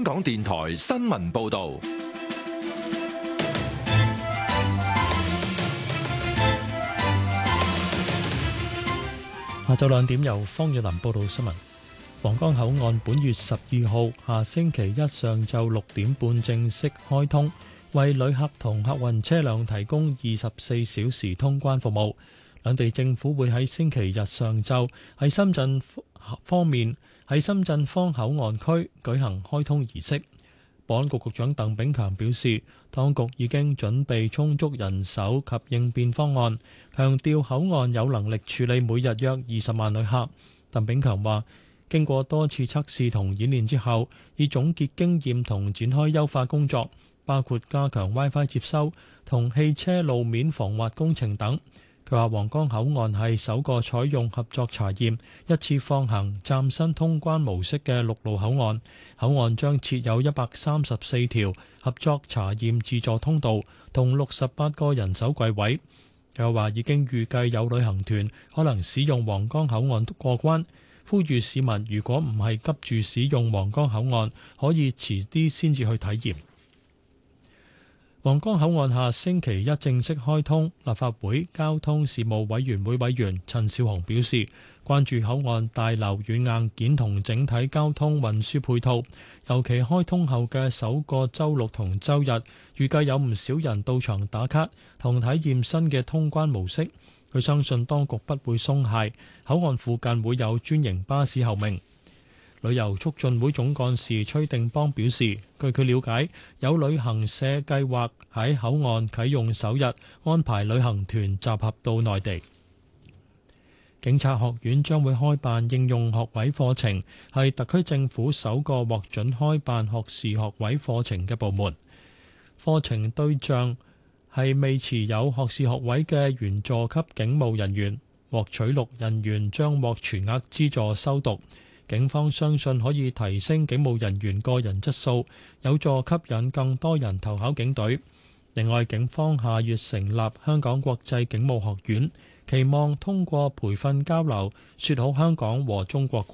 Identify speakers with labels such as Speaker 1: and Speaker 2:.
Speaker 1: 港電台新聞報道。
Speaker 2: 下晝2點由方若琳報道新聞。皇崗口岸本月12號下星期一上晝6點半正式開通，為旅客同客運車輛提供24小時通關服務。兩地政府會喺星期日上晝喺深圳方口岸區舉行開通儀式。保安局局長鄧炳強表示，當局已經準備充足人手及應變方案，強調口岸有能力處理每日約20萬旅客。鄧炳強話，經過多次測試同演練之後，已總結經驗同展開優化工作，包括加強 WiFi 接收同汽車路面防滑工程等。佢話皇崗口岸係首個採用合作查驗、一次放行、嶄新通關模式嘅陸路口岸。口岸將設有134條合作查驗自助通道同68個人手櫃位。佢又話已經預計有旅行團可能使用皇崗口岸過關，呼籲市民如果唔係急住使用皇崗口岸，可以遲啲先至去體驗。皇崗口岸下星期一正式開通，立法會交通事務委員會委員陳紹雄表示，關注口岸大樓軟硬件同整體交通運輸配套，尤其開通後嘅首個週六同週日，預計有唔少人到場打卡同體驗新嘅通關模式。佢相信當局不會鬆懈，口岸附近會有專營巴士候命。旅遊促進會總幹事崔定邦表示，據佢了解，有旅行社計劃喺口岸啟用首日安排旅行團集合到內地。警察學院將會開辦應用學位課程，係特區政府首個獲准開辦學士學位課程嘅部門。課程對象係未持有學士學位嘅員佐級警務人員，獲取錄人員將獲全額資助修讀。警方相信可以提升警務人員個人質素，有助吸引更多人投考警隊。另外，警方下月成立香港國際警務學院，期望通過培訓交流，説好香港和中國故